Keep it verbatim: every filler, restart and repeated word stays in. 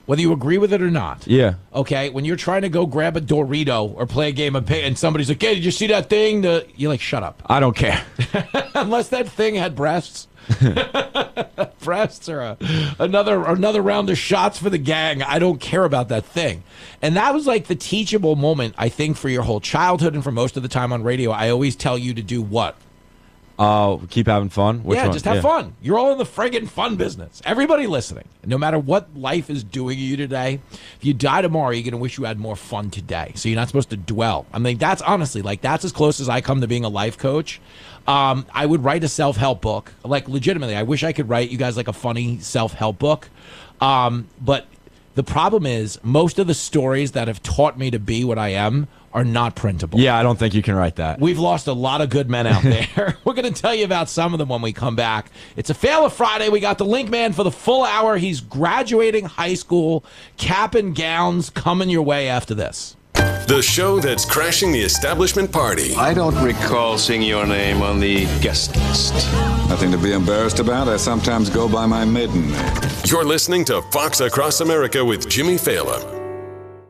Whether you agree with it or not. Yeah. Okay, when you're trying to go grab a Dorito or play a game of ping, and somebody's like, hey, did you see that thing? The, you're like, shut up. I don't care. Unless that thing had breasts. Breasts or a, another another round of shots for the gang. I don't care about that thing. And that was like the teachable moment, I think, for your whole childhood and for most of the time on radio. I always tell you to do what? Uh, keep having fun. Which yeah, one? just have yeah. fun. You're all in the friggin' fun business. Everybody listening, no matter what life is doing to you today, if you die tomorrow, you're going to wish you had more fun today. So you're not supposed to dwell. I mean, that's honestly, like, that's as close as I come to being a life coach. Um, I would write a self-help book. Like, legitimately, I wish I could write you guys, like, a funny self-help book. Um, but the problem is, most of the stories that have taught me to be what I am are not printable. Yeah, I don't think you can write that. We've lost a lot of good men out there. We're going to tell you about some of them when we come back. It's a Fail of Friday. We got the Link Man for the full hour. He's graduating high school. Cap and gowns coming your way after this. The show that's crashing the establishment party. I don't recall seeing your name on the guest list. Nothing to be embarrassed about. I sometimes go by my maiden name. You're listening to Fox Across America with Jimmy Fallon.